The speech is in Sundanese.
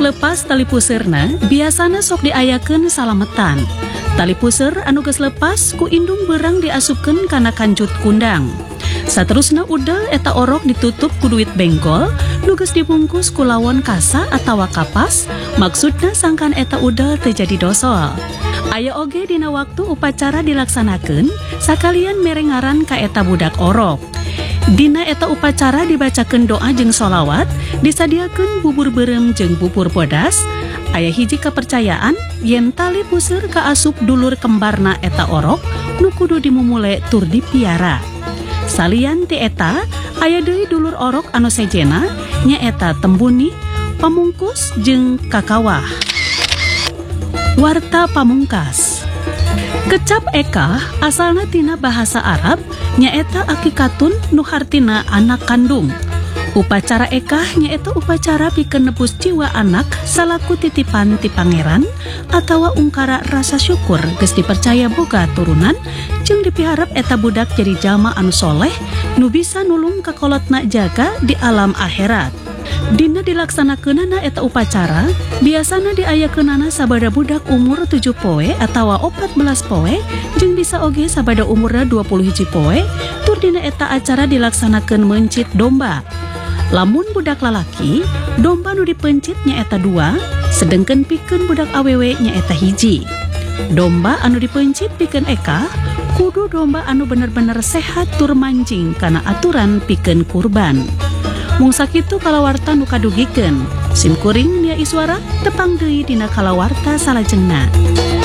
lepas tali puseurna biasana sok diayakeun salametan. Tali puseur anu geus lepas ku indung beurang diasupkeun kana kancut kundang. Saterusna udel eta orok ditutup ku duit bengkol nu geus dibungkus ku lawon kasa atawa kapas, maksudna sangkan eta udel teu jadi dosol. Aya oge dina waktu upacara dilaksanakeun sakalian merengaran ka eta budak orok. Dina eta upacara dibacakeun doa jeung sholawat, disadiakeun bubur beureum jeung bubur bodas. Aya hiji kepercayaan yen tali puseur kaasup dulur kembarna eta orok nu kudu dimumule tur dipiara. Salian ti eta aya deui dulur orok anu sejena nyaeta tembuni, pamungkus jeung kakawah. Warta pamungkas. Kecap eka asalna tina bahasa Arab nyaeta akikatun nu hartina anak kandung. Upacara ekah nyaeta upacara pikeun nebus jiwa anak salaku titipan ti pangeran atawa ungkara rasa syukur geus dipercaya boga turunan jeung dipiharep eta budak jadi jalma anu soleh nu bisa nulung kakolotna jaga di alam akhirat. Dina dilaksanakeunana eta upacara biasana diayakeunana sabada budak umur 7 poe atawa 14 poe jeung bisa oge sabada umurna 21 poe tur dina eta acara dilaksanakeun mencit domba. Lamun budak lalaki, domba nu dipencit nyaeta 2, sedengkeun pikeun budak awewe nyaeta 1. Domba anu dipencit pikeun eka kudu domba anu bener-bener sehat tur manjing kana aturan pikeun kurban. Mung sakitu kalawarta nu kadugikeun. Sim kuring Nia Iswara tepang deui dina kalawarta salajengna.